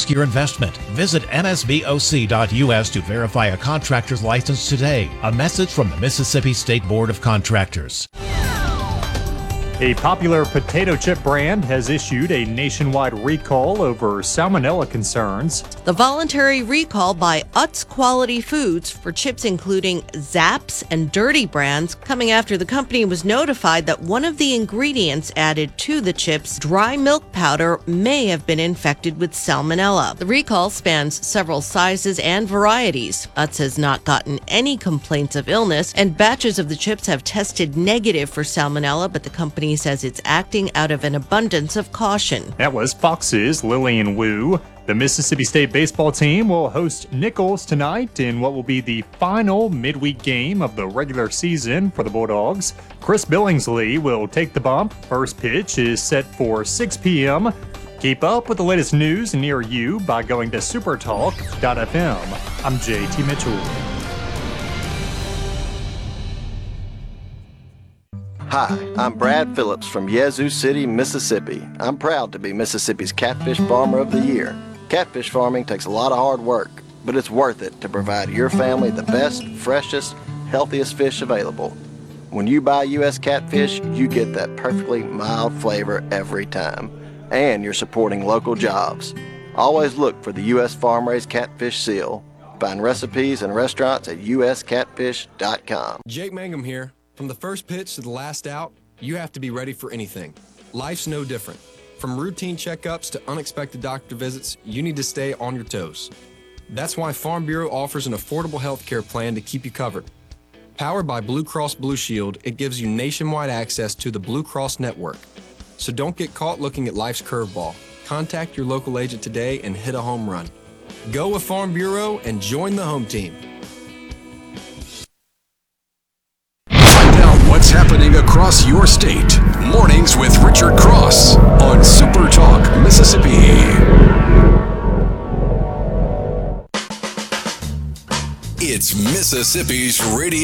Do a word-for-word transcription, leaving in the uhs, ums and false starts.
risk your investment. Visit N S B O C dot U S to verify a contractor's license today. A message from the Mississippi State Board of Contractors. A popular potato chip brand has issued a nationwide recall over salmonella concerns. The voluntary recall by Utz Quality Foods for chips including Zapp's and Dirty brands coming after the company was notified that one of the ingredients added to the chips, dry milk powder, may have been infected with salmonella. The recall spans several sizes and varieties. Utz has not gotten any complaints of illness, and batches of the chips have tested negative for salmonella, but the company says it's acting out of an abundance of caution. That was Fox's Lillian Wu. The Mississippi State baseball team will host Nichols tonight in what will be the final midweek game of the regular season for the Bulldogs. Chris Billingsley will take the bump. First pitch is set for six p.m. Keep up with the latest news near you by going to supertalk dot f m. I'm J T Mitchell. Hi, I'm Brad Phillips from Yazoo City, Mississippi. I'm proud to be Mississippi's Catfish Farmer of the Year. Catfish farming takes a lot of hard work, but it's worth it to provide your family the best, freshest, healthiest fish available. When you buy U S catfish, you get that perfectly mild flavor every time, and you're supporting local jobs. Always look for the U S Farm-Raised Catfish seal. Find recipes and restaurants at u s catfish dot com. Jake Mangum here. From the first pitch to the last out, you have to be ready for anything. Life's no different. From routine checkups to unexpected doctor visits, you need to stay on your toes. That's why Farm Bureau offers an affordable health care plan to keep you covered. Powered by Blue Cross Blue Shield, it gives you nationwide access to the Blue Cross network. So don't get caught looking at life's curveball. Contact your local agent today and hit a home run. Go with Farm Bureau and join the home team. What's happening across your state? Mornings with Richard Cross on Super Talk Mississippi. It's Mississippi's radio.